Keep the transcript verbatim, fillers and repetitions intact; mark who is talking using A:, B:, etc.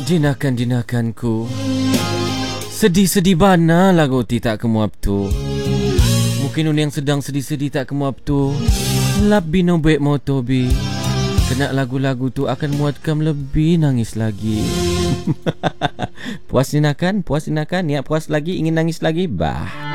A: Jinakan-jinakanku, sedih-sedih bana lagu ti tak kemuap tu. Mungkin un yang sedang sedih-sedih tak kemuap tu, Labi nobek motobi, kena lagu-lagu tu akan muat kam lebih nangis lagi. Puas jinakan, puas jinakan, ya puas lagi, ingin nangis lagi, bah.